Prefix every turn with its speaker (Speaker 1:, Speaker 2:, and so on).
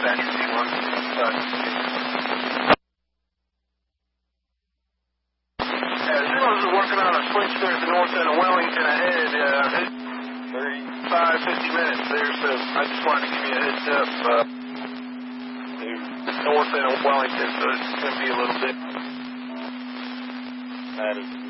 Speaker 1: Dispatcher D1. Zeros are working on a switch there at the north end of Wellington ahead. 35, 50 minutes there, so I just wanted to give you a heads up. North end of Wellington, so it's going to be a little bit.
Speaker 2: That is